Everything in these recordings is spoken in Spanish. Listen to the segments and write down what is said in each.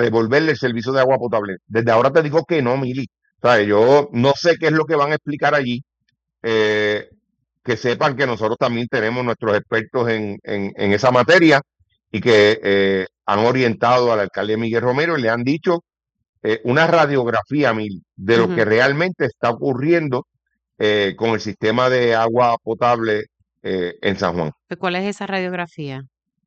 devolverle el servicio de agua potable. Desde ahora te digo que no, Mili. O sea, yo no sé qué es lo que van a explicar allí. eh, que sepan que nosotros también tenemos nuestros expertos en esa materia y que han orientado al alcalde Miguel Romero y le han dicho una radiografía, Mili, de lo que Ujú. realmente está ocurriendo con el sistema de agua potable en San Juan. Pues, ¿cuál es esa radiografía?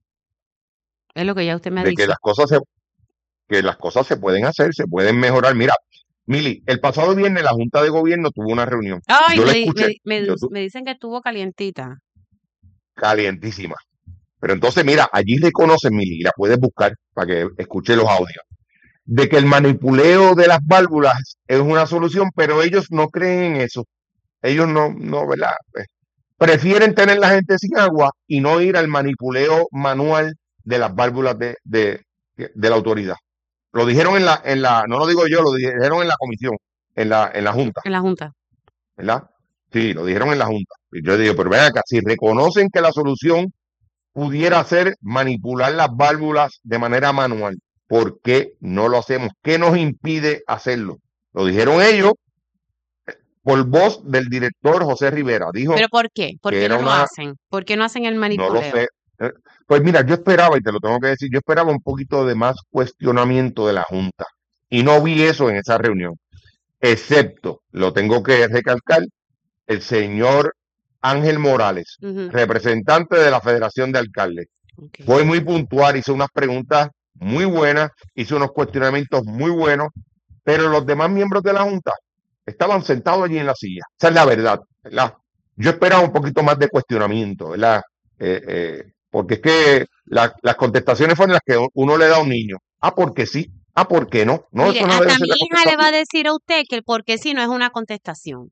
Es lo que ya usted me ha De dicho. que las cosas se pueden hacer, se pueden mejorar. Mira, Mili, el pasado viernes la Junta de Gobierno tuvo una reunión. Ay, Yo la escuché, me dicen que estuvo calientita. calientísima. Pero entonces, mira, allí reconocen, Mili, y la puedes buscar para que escuche los audios, de que el manipuleo de las válvulas es una solución, pero ellos no creen en eso. Ellos no, ¿verdad? Prefieren tener la gente sin agua y no ir al manipuleo manual de las válvulas de la autoridad. Lo dijeron no lo digo yo, lo dijeron en la comisión, en la Junta, En la Junta. ¿verdad? Sí, lo dijeron en la Junta. Y yo digo, pero ven acá, si reconocen que la solución pudiera ser manipular las válvulas de manera manual, ¿por qué no lo hacemos? ¿Qué nos impide hacerlo? Lo dijeron ellos por voz del director José Rivera. Dijo ¿Pero por qué? ¿Por que qué no era lo una, hacen? ¿Por qué no hacen el no lo manipuleo? sé. Pues mira, yo esperaba, y te lo tengo que decir, yo esperaba un poquito de más cuestionamiento de la Junta. Y no vi eso en esa reunión, excepto, lo tengo que recalcar, el señor Ángel Morales, Ujú. representante de la Federación de Alcaldes. Ok. Fue muy puntual, hizo unas preguntas muy buenas, hizo unos cuestionamientos muy buenos, pero los demás miembros de la Junta estaban sentados allí en la silla. Esa es la verdad, ¿verdad? Yo esperaba un poquito más de cuestionamiento, ¿verdad? Porque es que las contestaciones fueron las que uno le da a un niño. Ah, porque sí. Ah, porque no. No, Mire, eso no debe hasta ser mi la hija le va a contestación. decir a usted que el por qué sí no es una contestación.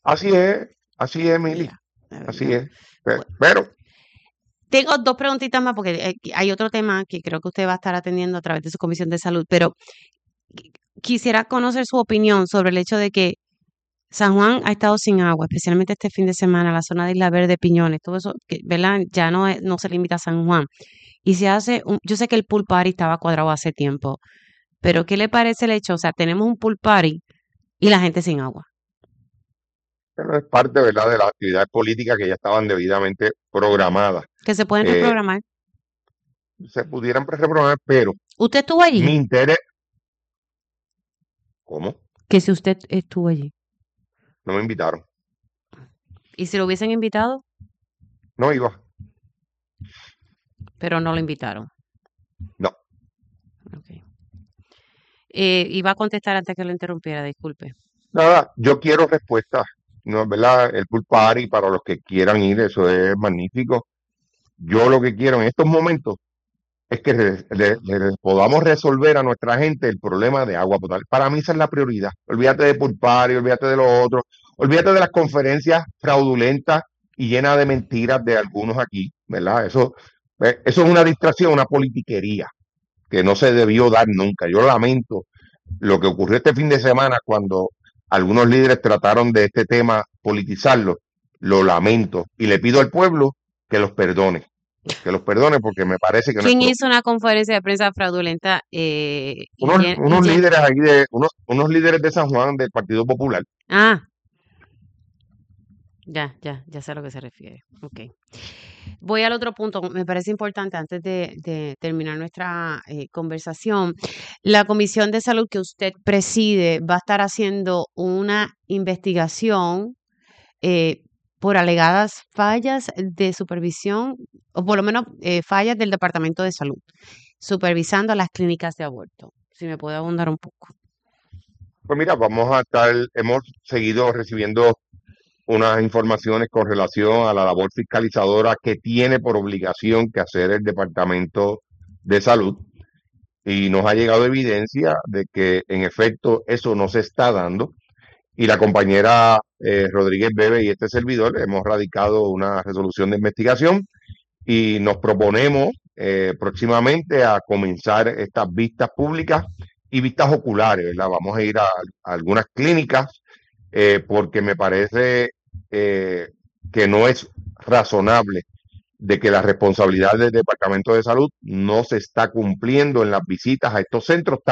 Así es, Mili. Mira, de Así verdad. es. Bueno, Pero, tengo dos preguntitas más porque hay otro tema que creo que usted va a estar atendiendo a través de su comisión de salud, pero quisiera conocer su opinión sobre el hecho de que San Juan ha estado sin agua, especialmente este fin de semana, la zona de Isla Verde, Piñones, todo eso, ¿verdad? Ya no se limita a San Juan. Y se hace, yo sé que el pool party estaba cuadrado hace tiempo, pero ¿qué le parece el hecho? O sea, tenemos un pool party y la gente sin agua. pero es parte, ¿verdad?, de las actividades políticas que ya estaban debidamente programadas. Que se pueden Eh, reprogramar. Se pudieran reprogramar, pero ¿Usted estuvo allí? mi interés, ¿cómo? Que si usted estuvo allí. No me invitaron. ¿Y si lo hubiesen invitado? No iba. Pero no lo invitaron. No. Ok. Iba a contestar antes que lo interrumpiera, disculpe. Nada, yo quiero respuestas. No es verdad, el pool party para los que quieran ir, eso es magnífico. Yo lo que quiero en estos momentos es que podamos resolver a nuestra gente el problema de agua potable. Para mí esa es la prioridad. Olvídate de pool party, olvídate de lo otro, olvídate de las conferencias fraudulentas y llenas de mentiras de algunos aquí, ¿verdad? Eso es una distracción, una politiquería que no se debió dar nunca. Yo lamento lo que ocurrió este fin de semana cuando algunos líderes trataron de este tema politizarlo. Lo lamento y le pido al pueblo que los perdone porque me parece que no es ¿Quién hizo propio. una conferencia de prensa fraudulenta Unos, unos líderes ahí unos líderes de San Juan del Partido Popular. Ah, ya sé a lo que se refiere. Ok. Voy al otro punto. Me parece importante antes de terminar nuestra conversación. La Comisión de Salud que usted preside va a estar haciendo una investigación eh, por alegadas fallas de supervisión, o por lo menos fallas del Departamento de Salud, supervisando a las clínicas de aborto. Si me puede abundar un poco. Pues mira, hemos seguido recibiendo unas informaciones con relación a la labor fiscalizadora que tiene por obligación que hacer el Departamento de Salud y nos ha llegado evidencia de que en efecto eso no se está dando y la compañera Rodríguez Bebe y este servidor hemos radicado una resolución de investigación y nos proponemos próximamente a comenzar estas vistas públicas y vistas oculares, ¿verdad? Vamos a ir a algunas clínicas porque me parece eh, que no es razonable de que la responsabilidad del Departamento de Salud no se está cumpliendo en las visitas a estos centros